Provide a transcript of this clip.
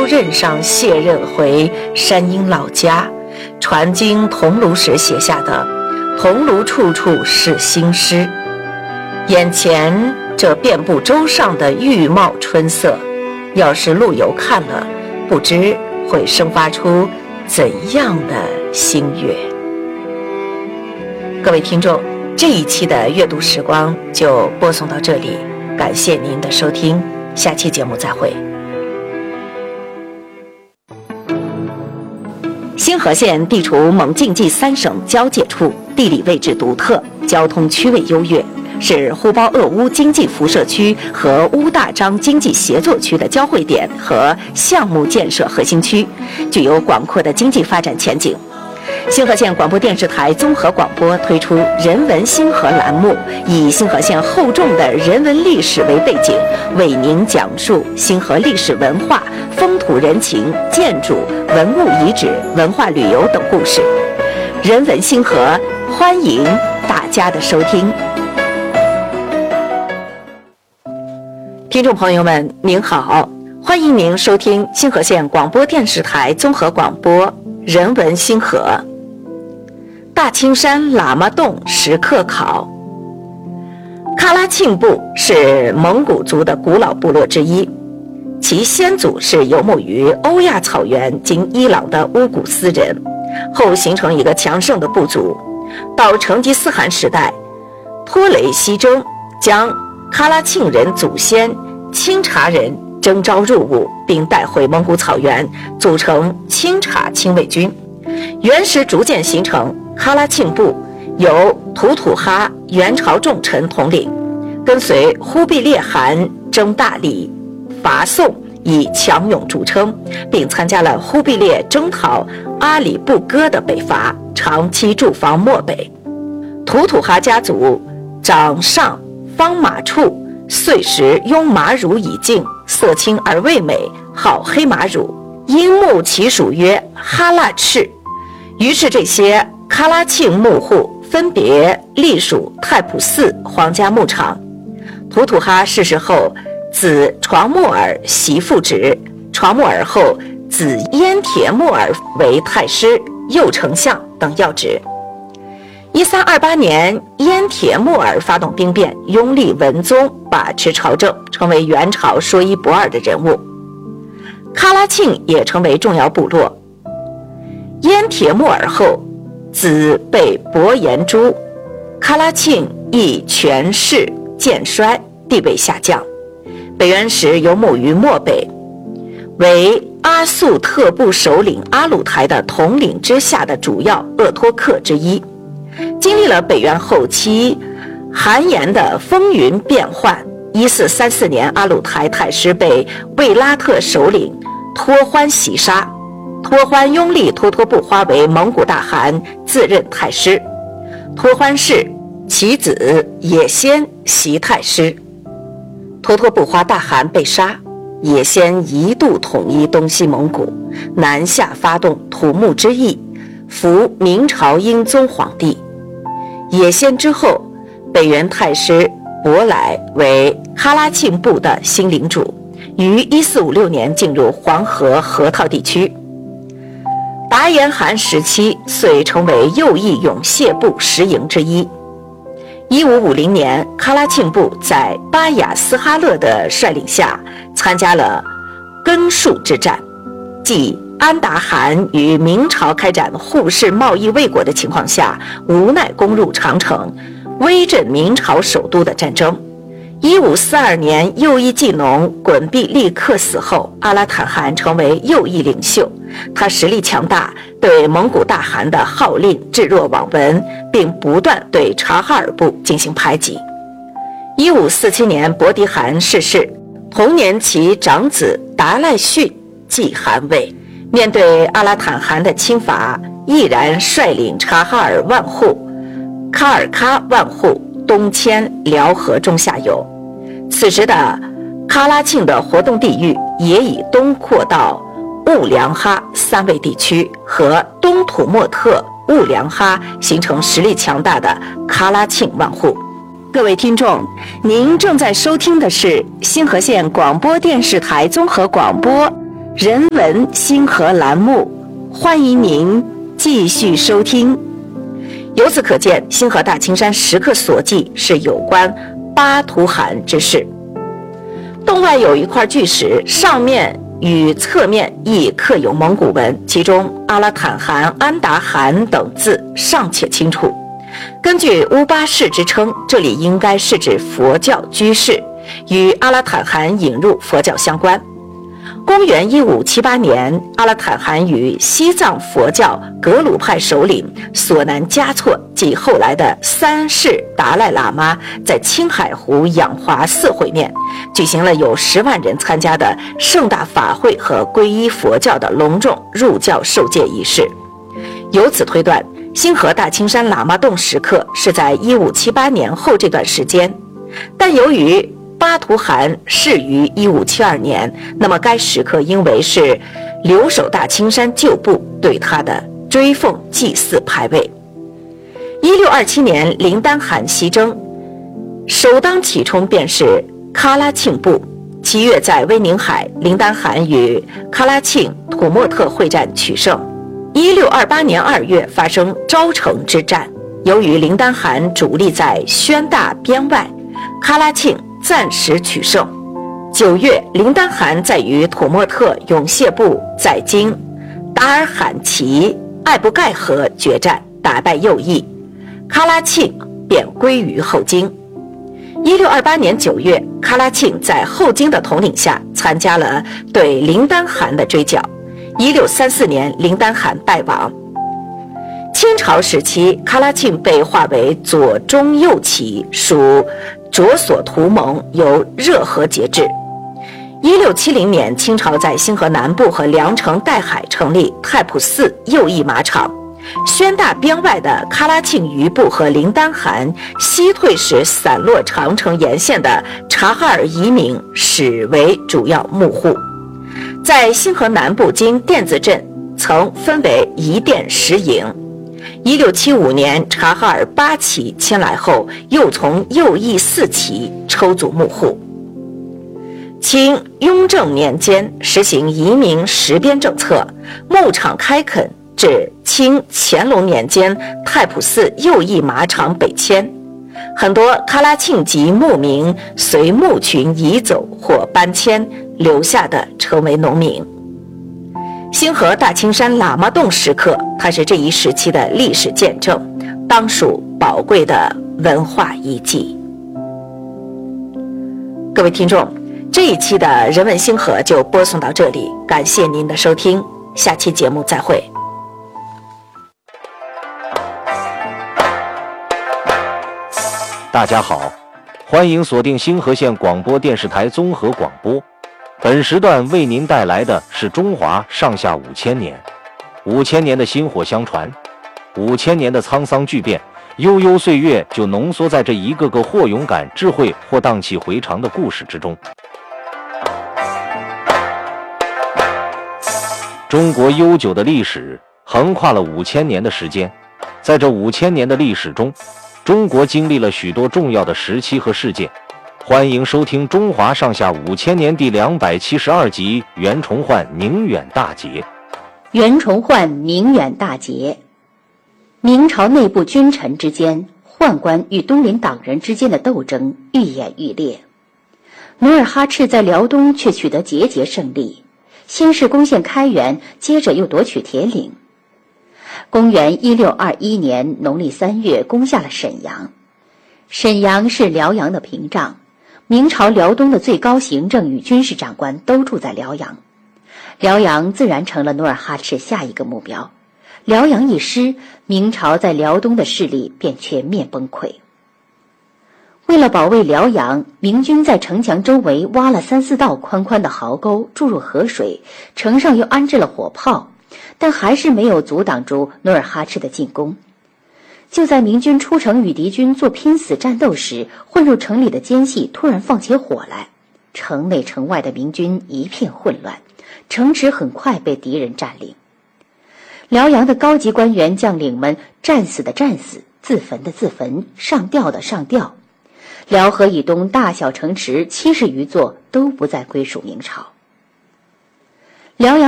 出任上卸任回山阴老家，传经桐庐时写下的“桐庐处处是新诗”。眼前这遍布洲上的郁茂春色，要是陆游看了，不知会生发出怎样的心悦。各位听众，这一期的阅读时光就播送到这里，感谢您的收听，下期节目再会。兴和县地处蒙晋冀三省交界处，地理位置独特，交通区位优越，是呼包鄂乌经济辐射区和乌大章经济协作区的交汇点和项目建设核心区，具有广阔的经济发展前景。兴和县广播电视台综合广播推出人文兴和栏目，以兴和县厚重的人文历史为背景，为您讲述兴和历史文化、风土人情、建筑、文物遗址、文化旅游等故事。人文兴和，欢迎大家的收听。听众朋友们，您好，欢迎您收听兴和县广播电视台综合广播人文兴和。大青山喇嘛洞石刻考。喀拉沁部是蒙古族的古老部落之一，其先祖是游牧于欧亚草原今伊朗的乌古斯人，后形成一个强盛的部族。到成吉思汗时代，托雷西征将喀拉沁人祖先钦察人征召入伍，并带回蒙古草原，组成钦察亲卫军。元时逐渐形成喀拉沁部，由吐土哈元朝重臣统领，跟随忽必烈汗征大理、伐宋，以强勇著称，并参加了忽必烈征讨阿里不哥的北伐，长期驻防漠北。吐土哈家族长上方马处，岁时拥马乳以净，色青而味美，好黑马乳，因牧其属曰哈腊赤。于是这些喀拉沁牧户分别隶属太仆寺皇家牧场。吐土哈逝世后，子床木尔袭父职，床木尔后子燕铁木尔为太师、右丞相等要职。1328年，燕铁木尔发动兵变，拥立文宗，把持朝政，成为元朝说一不二的人物。喀拉沁也成为重要部落。燕铁木尔后，子被伯颜诛，喀拉沁亦权势渐衰，地位下降。北元时游牧于漠北，为阿速特部首领阿鲁台的统领之下的主要鄂托克之一。经历了北元后期韩延的风云变幻，1434年阿鲁台太师被卫拉特首领托欢袭杀，托欢拥立脱脱不花为蒙古大汗，自任太师。托欢逝，其子也先袭太师。脱脱不花大汗被杀，也先一度统一东西蒙古，南下发动土木之役，扶明朝英宗皇帝。也先之后，北元太师伯来为喀拉沁部的新领主，于1456年进入黄河河套地区。达延汗时期遂成为右翼勇械部10营之一。1550年，喀拉沁部在巴雅斯哈勒的率领下参加了根戍之战，即安达汗与明朝开展互市贸易未果的情况下，无奈攻入长城，威震明朝首都的战争。1542年，右翼技农衮必力克死后，阿拉坦汗成为右翼领袖。他实力强大，对蒙古大汗的号令置若罔闻，并不断对察哈尔部进行排挤。1547年，伯迪汗逝世，同年其长子达赖逊继汗位。面对阿拉坦汗的侵伐，毅然率领察哈尔万户、喀尔喀万户东迁辽河中下游。此时的喀拉沁的活动地域也已东扩到兀良哈3卫地区和东土默特、兀良哈，形成实力强大的喀拉沁万户。各位听众，您正在收听的是兴和县广播电视台综合广播人文星河栏目，欢迎您继续收听。由此可见，星河大青山石刻所记是有关巴图汗之事。洞外有一块巨石，上面与侧面亦刻有蒙古文，其中阿拉坦汗、安达汗等字尚且清楚。根据乌巴氏之称，这里应该是指佛教居士，与阿拉坦汗引入佛教相关。公元1578年，阿拉坦汗与西藏佛教格鲁派首领索南嘉措及后来的三世达赖喇嘛在青海湖养华寺会面，举行了有10万人参加的盛大法会和皈依佛教的隆重入教受戒仪式。由此推断，星河大青山喇嘛洞石刻是在1578年后这段时间，但由于巴图汗逝于1572年，那么该石刻应为是留守大青山旧部对他的追奉祭祀牌位。1627年，林丹汗西征，首当其冲便是喀拉沁部。7月在威宁海，林丹汗与喀拉沁、土默特会战取胜。1628年2月发生昭城之战，由于林丹汗主力在宣大边外，喀拉沁暂时取胜。9月，林丹汗在与土默特永谢部在京达尔罕旗艾布盖河决战，打败右翼，喀拉沁便归于后金。1628年9月，喀拉沁在后金的统领下参加了对林丹汗的追剿。1634年，林丹汗败亡。清朝时期，喀拉沁被划为左中右旗，属着所图盟，由热河节制。1670年，清朝在星河南部和凉城岱海成立太仆寺右翼马场。宣大边外的喀拉沁余部和林丹汗西退时散落长城沿线的察哈尔移民始为主要幕户。在星河南部经甸子镇曾分为一甸10营。1675年，察哈尔8旗迁来后，又从右翼4旗抽组幕户。清雍正年间实行移民实边政策，牧场开垦至清乾隆年间，太仆寺右翼马场北迁，很多喀拉沁籍牧民随牧群移走或搬迁，留下的成为农民。星河大青山喇嘛洞石刻，它是这一时期的历史见证，当属宝贵的文化遗迹。各位听众，这一期的人文星河就播送到这里，感谢您的收听，下期节目再会。 大家好，欢迎锁定星河县广播电视台综合广播。本时段为您带来的是中华上下5000年，5000年的薪火相传，5000年的沧桑巨变，悠悠岁月就浓缩在这一个个或勇敢、智慧或荡气回肠的故事之中。中国悠久的历史横跨了5000年的时间，在这5000年的历史中，中国经历了许多重要的时期和事件。欢迎收听《中华上下5000年》第272集《袁崇焕宁远大捷》。 袁崇焕宁远大捷，明朝内部君臣之间，宦官与东林党人之间的斗争愈演愈烈。努尔哈赤在辽东却取得节节胜利，先是攻陷开原，接着又夺取铁岭。公元1621年农历3月，攻下了沈阳。沈阳是辽阳的屏障，明朝辽东的最高行政与军事长官都住在辽阳，辽阳自然成了努尔哈赤下一个目标。辽阳一失，明朝在辽东的势力便全面崩溃。为了保卫辽阳，明军在城墙周围挖了3、4道宽宽的壕沟，注入河水，城上又安置了火炮，但还是没有阻挡住努尔哈赤的进攻。就在明军出城与敌军做拼死战斗时，混入城里的奸细突然放起火来，城内城外的明军一片混乱，城池很快被敌人占领。辽阳的高级官员将领们战死的战死，自焚的自焚，上吊的上吊。辽河以东大小城池70余座都不再归属明朝。 辽阳